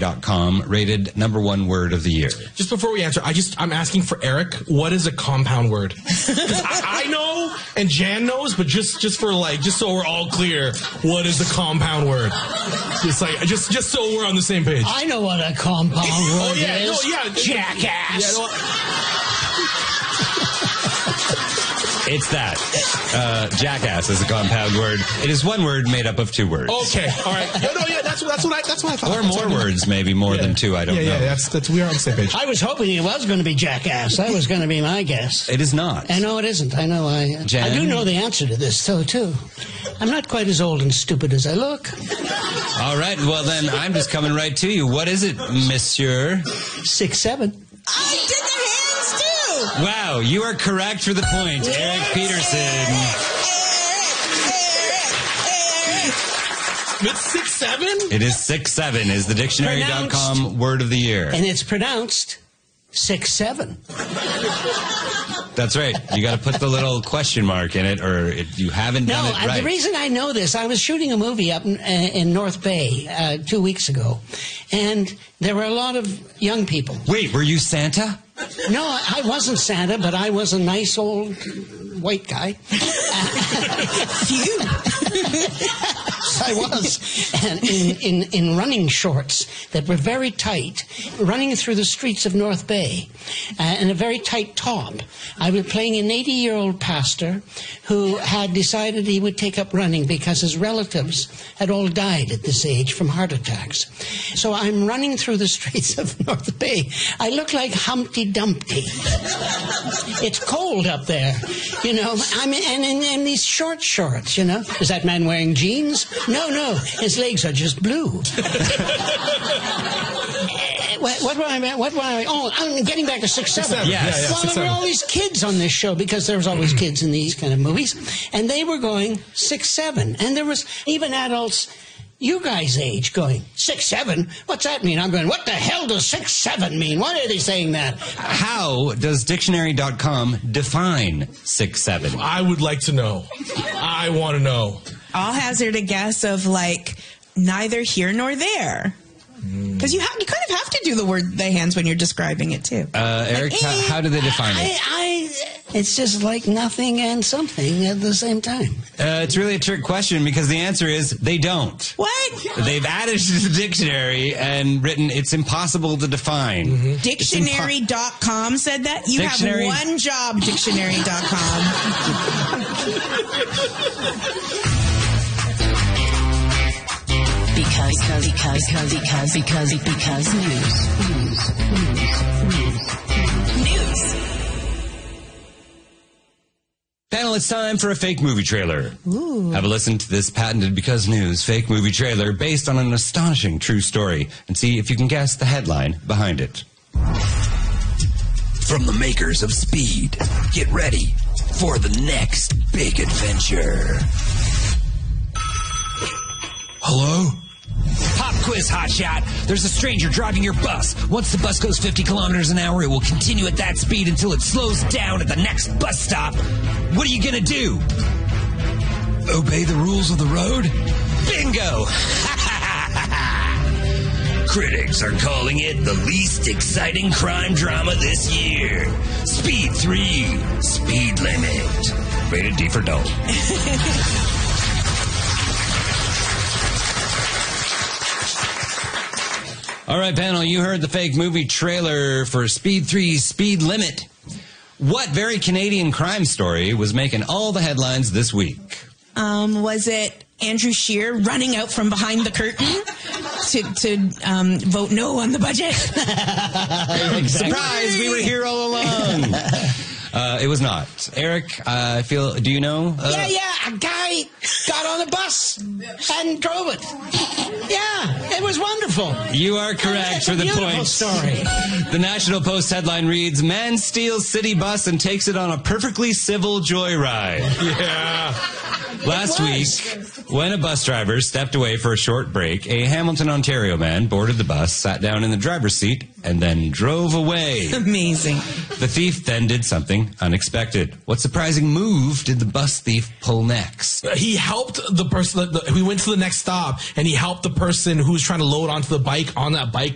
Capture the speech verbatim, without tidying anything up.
dot com rated number one word of the year. Just before we answer, I just I'm asking for Eric. What is a compound word? I, I know, and Jan knows, but just just for like just so we're all clear, what is the compound word? Just like just just so we're on the same page. I know what a compound word oh, yeah, is. No, yeah, jackass. Yeah, no, It's that. Uh, jackass is a compound word. It is one word made up of two words. Okay, all right. No, no, yeah, that's that's what I that's what I thought. Or more words, maybe more yeah. than two. I don't yeah, know. Yeah, that's that's we are on the same page. I was hoping it was going to be jackass. That was going to be my guess. It is not. I know it isn't. I know I. Jan? I do know the answer to this, though, too. I'm not quite as old and stupid as I look. All right. Well, then I'm just coming right to you. What is it, Monsieur? Six seven. I did the hands too. Wow, you are correct for the point, yes. Eric Peterson. Eric, Eric, Eric. It's six seven. It is six seven. Is the dictionary dot com word of the year? And it's pronounced six seven. That's right. You got to put the little question mark in it, or it, you haven't no, done it right. The reason I know this, I was shooting a movie up in, uh, in North Bay uh, two weeks ago, and there were a lot of young people. Wait, were you Santa? No, I wasn't Santa, but I was a nice old white guy. Phew. I was, and in, in, in running shorts that were very tight, running through the streets of North Bay, uh, and a very tight top. I was playing an eighty-year-old pastor who had decided he would take up running because his relatives had all died at this age from heart attacks. So I'm running through the streets of North Bay. I look like Humpty Dumpty. It's cold up there, you know. I'm in, and in, in these short shorts, you know. Is that man wearing jeans? No, no, his legs are just blue. what, what, what, I, what, what I, oh, I'm getting back to six seven. Yes. Yeah, yeah, well, six, there were seven. always kids on this show because there was always kids in these kind of movies, and they were going six seven, and there was even adults you guys' age going six seven. What's that mean? I'm going. What the hell does six seven mean? Why are they saying that? How does dictionary dot com define six seven? I would like to know. I want to know. I'll hazard a guess of like neither here nor there. Because you have, you kind of have to do the word the hands when you're describing it too. Uh, Eric, like, how, how do they define I, it? I, it's just like nothing and something at the same time. Uh, it's really a trick question because the answer is they don't. What? They've added to the dictionary and written it's impossible to define. Mm-hmm. Dictionary dot com said that? You Dictionary? have one job, dictionary dot com. Because, because, because, because, because, because, because news, news, news, news. Panel, it's time for a fake movie trailer. Ooh. Have a listen to this patented Because News fake movie trailer based on an astonishing true story and see if you can guess the headline behind it. From the makers of Speed, get ready for the next big adventure. Hello? Pop quiz, hotshot. There's a stranger driving your bus. Once the bus goes fifty kilometers an hour, it will continue at that speed until it slows down at the next bus stop. What are you gonna do? Obey the rules of the road? Bingo! Critics are calling it the least exciting crime drama this year. Speed three, Speed Limit. Rated D for dull. All right, panel, you heard the fake movie trailer for Speed three Speed Limit. What very Canadian crime story was making all the headlines this week? Um, was it Andrew Scheer running out from behind the curtain to, to um, vote no on the budget? Surprise, we were here all along. Uh, it was not. Eric, uh, I feel, do you know? Uh, yeah, yeah, a guy got on a bus and drove it. Yeah, it was wonderful. You are correct It's for a the beautiful point. story. The National Post headline reads, Man steals city bus and takes it on a perfectly civil joyride. Yeah. Last week, when a bus driver stepped away for a short break, a Hamilton, Ontario man boarded the bus, sat down in the driver's seat, and then drove away. Amazing. The thief then did something unexpected. What surprising move did the bus thief pull next? He helped the person, the, we went to the next stop, and he helped the person who was trying to load onto the bike on that bike